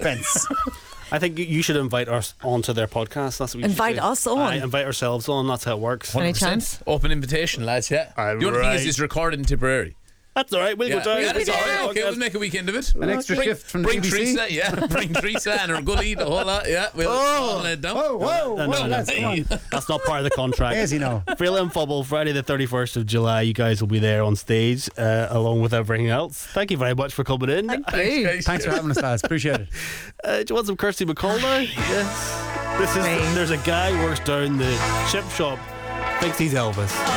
expense. I think you should invite us onto their podcast. That's what we Invite should do. us on? Invite ourselves on. That's how it works. Any 100%. chance? Open invitation, lads, yeah. The only thing is it's recorded in Tipperary. That's all right. We'll go down. Yeah, that's all right. there. Okay, we'll make a weekend of it. An extra shift from the Bring BBC. Teresa, yeah. Bring Teresa and her gully, the whole lot, yeah. We'll all let down. Whoa, lads, come on. That's not part of the contract. Easy now. Freeland and Fubble, Friday the 31st of July. You guys will be there on stage along with everything else. Thank you very much for coming in. Thank you. Thanks for having us, lads. Appreciate it. Do you want some Kirsty McCall now? Yes. There's a guy who works down the chip shop, thinks he's Elvis.